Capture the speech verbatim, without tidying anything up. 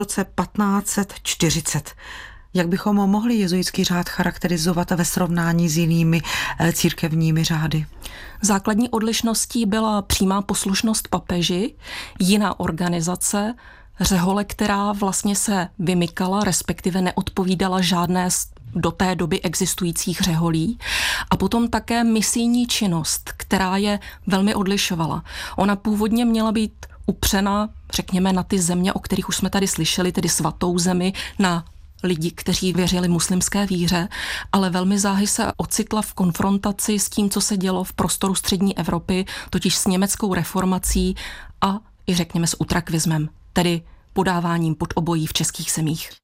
V roce patnáct set čtyřicet. Jak bychom mohli jezuitský řád charakterizovat ve srovnání s jinými církevními řády? Základní odlišností byla přímá poslušnost papeži, jiná organizace, řehole, která vlastně se vymykala, respektive neodpovídala žádné do té doby existujících řeholí. A potom také misijní činnost, která je velmi odlišovala. Ona původně měla být upřena, řekněme, na ty země, o kterých už jsme tady slyšeli, tedy svatou zemi, na lidi, kteří věřili muslimské víře, ale velmi záhy se ocitla v konfrontaci s tím, co se dělo v prostoru střední Evropy, totiž s německou reformací a i řekněme s utrakvismem, tedy podáváním pod obojí v českých zemích.